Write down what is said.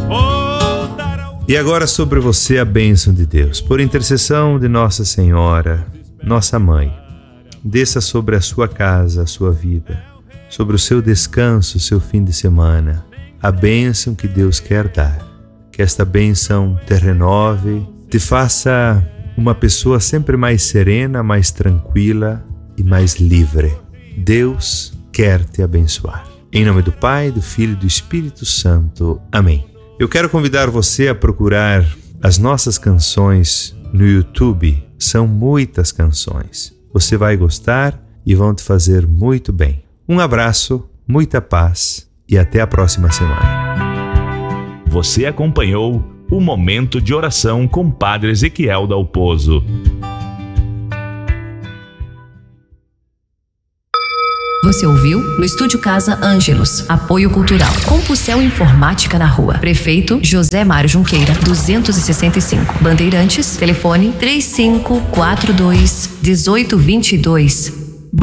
E agora sobre você a bênção de Deus. Por intercessão de Nossa Senhora, nossa Mãe, desça sobre a sua casa, a sua vida, sobre o seu descanso, o seu fim de semana, a bênção que Deus quer dar. Que esta bênção te renove, te faça uma pessoa sempre mais serena, mais tranquila e mais livre. Deus quer te abençoar. Em nome do Pai, do Filho e do Espírito Santo. Amém. Eu quero convidar você a procurar as nossas canções no YouTube. São muitas canções. Você vai gostar e vão te fazer muito bem. Um abraço, muita paz e até a próxima semana. Você acompanhou o Momento de Oração com Padre Ezequiel Dalpozo. Você ouviu no Estúdio Casa Ângelos, Apoio Cultural, Compulsel Informática na Rua, Prefeito José Mário Junqueira, 265, Bandeirantes, telefone 3542-1822.